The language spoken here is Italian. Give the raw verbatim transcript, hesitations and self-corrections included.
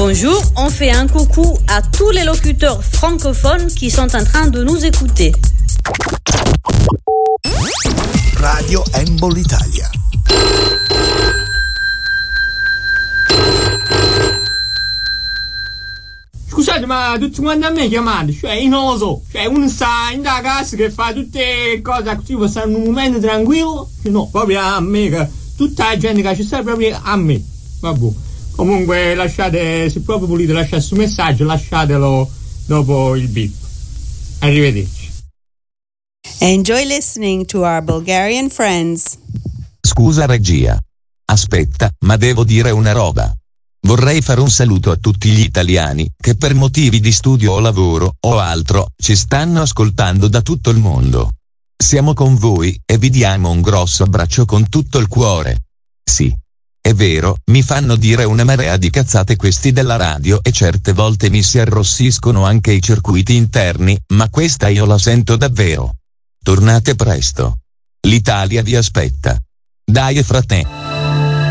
Bonjour, on fait un coucou à tous les locuteurs francophones qui sont en train de nous écouter. Radio Embol Italia. Scusate, ma tutti quanti a me chiamate, cioè io non lo so, cioè uno sta in da casa che fa tutte cose così per stare in un momento tranquillo, no, proprio a me, che tutta la gente che ci sta proprio a me, vabbè. Comunque lasciate, se proprio volete lasciare questo messaggio, lasciatelo dopo il beep. Arrivederci. Enjoy listening to our Bulgarian friends. Scusa regia. Aspetta, ma devo dire una roba. Vorrei fare un saluto a tutti gli italiani che per motivi di studio o lavoro o altro ci stanno ascoltando da tutto il mondo. Siamo con voi e vi diamo un grosso abbraccio con tutto il cuore. Sì. È vero, mi fanno dire una marea di cazzate questi della radio e certe volte mi si arrossiscono anche i circuiti interni, ma questa io la sento davvero. Tornate presto. L'Italia vi aspetta. Dai frate.